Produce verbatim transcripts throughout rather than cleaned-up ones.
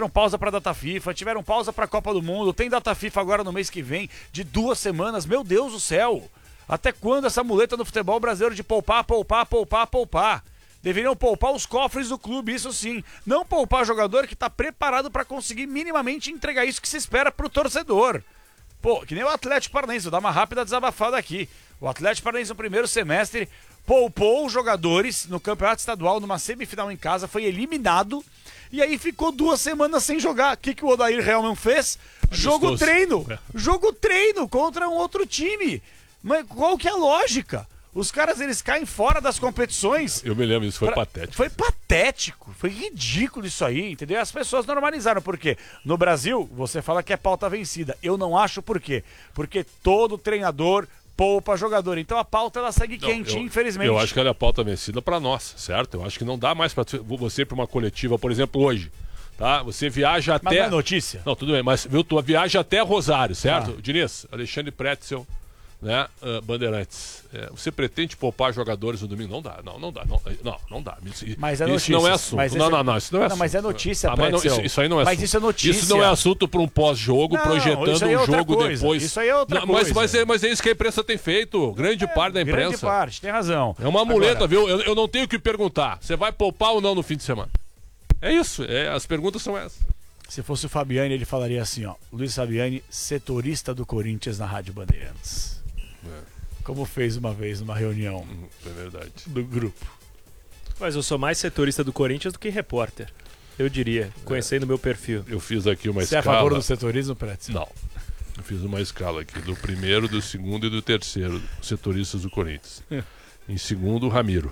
tiveram pausa para data FIFA, tiveram pausa para a Copa do Mundo, tem data FIFA agora no mês que vem, de duas semanas, meu Deus do céu! Até quando essa muleta no futebol brasileiro de poupar, poupar, poupar, poupar? Deveriam poupar os cofres do clube, isso sim. Não poupar jogador que está preparado para conseguir minimamente entregar isso que se espera pro torcedor. Pô, que nem o Atlético Paranaense, vou dar uma rápida desabafada aqui. O Atlético Paranaense no primeiro semestre poupou os jogadores no campeonato estadual, numa semifinal em casa, foi eliminado e aí ficou duas semanas sem jogar. O que, que o Odair Hellmann fez? Jogo treino. É. Jogo treino contra um outro time. Mas qual que é a lógica? Os caras, eles caem fora das competições. Eu me lembro, isso foi pra... patético. Foi patético, foi ridículo isso aí, entendeu? As pessoas normalizaram, por quê? No Brasil, você fala que é pauta vencida. Eu não acho por quê? Porque todo treinador poupa jogador. Então a pauta, ela segue não, quente, eu, infelizmente. Eu acho que ela é a pauta vencida pra nós, certo? Eu acho que não dá mais pra você ir pra uma coletiva, por exemplo, hoje. Tá? Você viaja até... Mas não é notícia? Não, tudo bem, mas viu, tu viaja até Rosário, certo? Ah. Diniz, Alexandre Pretzel... Né? Uh, Bandeirantes, é, você pretende poupar jogadores no domingo? Não dá, não, não dá, não, não, não dá. Isso, mas é isso não é assunto. Mas não, não, não, isso não é não, assunto. Mas é notícia, ah, mas não, isso, isso aí não é mas assunto. Isso é notícia. Isso não é assunto para um pós-jogo, projetando é um jogo coisa. depois. Isso aí é outra não, coisa. Mas, mas, é, mas é isso que a imprensa tem feito, grande é, parte da imprensa. Grande parte, tem razão. É uma muleta, Agora... viu? Eu, eu não tenho que perguntar, você vai poupar ou não no fim de semana? É isso, é, as perguntas são essas. Se fosse o Fabiani, ele falaria assim, ó, Luiz Fabiani, setorista do Corinthians na Rádio Bandeirantes. É. Como fez uma vez numa reunião é verdade. do grupo. Mas eu sou mais setorista do Corinthians do que repórter, eu diria, conhecendo o é. meu perfil. Eu fiz aqui uma Você escala... Você é a favor do setorismo, Pretz? Não. Eu fiz uma escala aqui, do primeiro, do segundo e do terceiro setoristas do Corinthians. Em segundo, o Ramiro.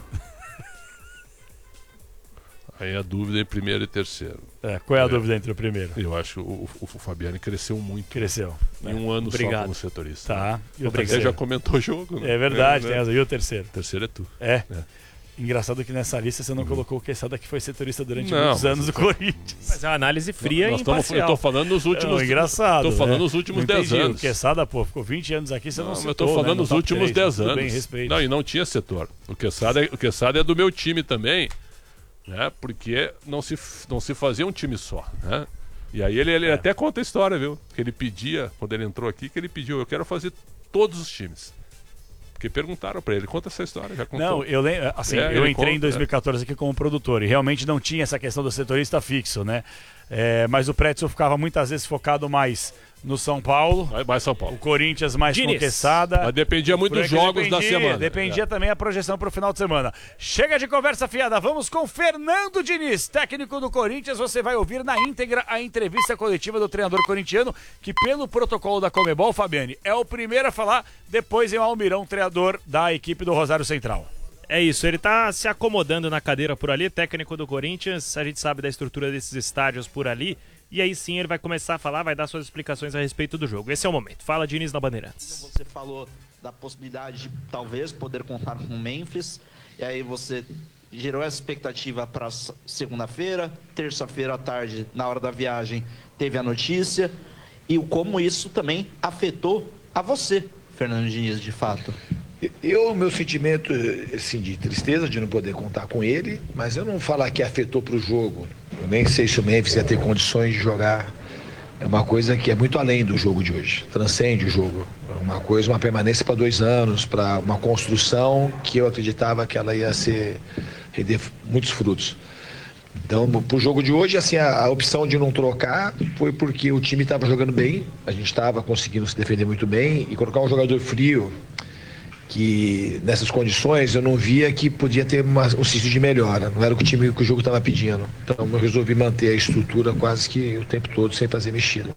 Aí a dúvida é primeiro e terceiro. É, qual é a é. dúvida entre o primeiro? Eu acho que o, o, o Fabiani cresceu muito. Cresceu. Em é. um ano Obrigado. só como setorista. Tá. E o terceiro já comentou o jogo. Né? É verdade, é, tem razão. E o terceiro? O terceiro é tu. É. é. Engraçado que nessa lista você não uhum. colocou o Quesada, que foi setorista durante não, muitos anos do Corinthians. Mas é uma análise fria e imparcial. Eu tô falando nos últimos... É, engraçado, Tô falando né? nos últimos dez anos. O Quesada, pô, ficou vinte anos aqui, você não, não citou, eu tô falando né? nos últimos dez anos. Bem, respeito. Não, e não tinha setor. O Quesada, o Quesada é do meu time também, né? Porque não se, não se fazia um time só, né? E aí ele, ele é. até conta a história, viu? Que ele pedia, quando ele entrou aqui, que ele pediu, eu quero fazer todos os times. Porque perguntaram pra ele, conta essa história, já contou. Não, eu lembro, assim, é, eu entrei conta, em dois mil e quatorze é. aqui como produtor e realmente não tinha essa questão do setorista fixo, né? É, mas o Pretzel ficava muitas vezes focado mais no São Paulo. Mais São Paulo. O Corinthians mais Diniz. com Quesada. Mas dependia muito dos jogos dependia, da semana. Dependia é. também a projeção para o final de semana. Chega de conversa fiada, vamos com Fernando Diniz, técnico do Corinthians. Você vai ouvir na íntegra a entrevista coletiva do treinador corintiano, que pelo protocolo da Conmebol, Fabiani, é o primeiro a falar, depois é o Almirão, treinador da equipe do Rosário Central. É isso, ele tá se acomodando na cadeira por ali, técnico do Corinthians, a gente sabe da estrutura desses estádios por ali, e aí sim ele vai começar a falar, vai dar suas explicações a respeito do jogo. Esse é o momento. Fala, Diniz, na Bandeirantes. Você falou da possibilidade de talvez poder contar com o Memphis, e aí você gerou essa expectativa para segunda-feira, terça-feira à tarde, na hora da viagem, teve a notícia, e como isso também afetou a você, Fernando Diniz, de fato. Eu, meu sentimento, assim, de tristeza de não poder contar com ele, mas eu não falar que afetou para o jogo. Eu nem sei se o Memphis ia ter condições de jogar. É uma coisa que é muito além do jogo de hoje, transcende o jogo. É uma coisa, uma permanência para dois anos, para uma construção que eu acreditava que ela ia ser, render muitos frutos. Então, para o jogo de hoje, assim, a, a opção de não trocar foi porque o time estava jogando bem, a gente estava conseguindo se defender muito bem, e colocar um jogador frio, que nessas condições eu não via que podia ter uma, um sítio de melhora, não era o que o time, que o jogo estava pedindo. Então eu resolvi manter a estrutura quase que o tempo todo sem fazer mexida.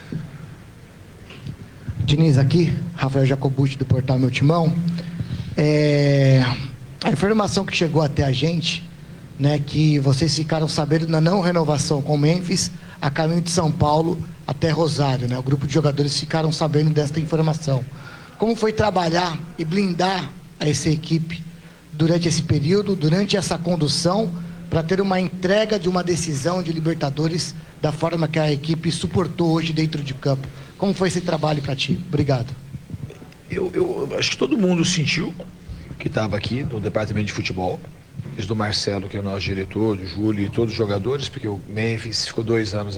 Diniz aqui, Rafael Jacobucci do Portal Meu Timão. É, a informação que chegou até a gente, né, que vocês ficaram sabendo da não renovação com o Memphis a caminho de São Paulo até Rosário, né? O grupo de jogadores ficaram sabendo desta informação. Como foi trabalhar e blindar essa equipe durante esse período, durante essa condução, para ter uma entrega de uma decisão de Libertadores da forma que a equipe suportou hoje dentro de campo? Como foi esse trabalho para ti? Obrigado. Eu, eu acho que todo mundo sentiu que estava aqui no departamento de futebol, desde o Marcelo, que é o nosso diretor, do Júlio e todos os jogadores, porque o Memphis ficou dois anos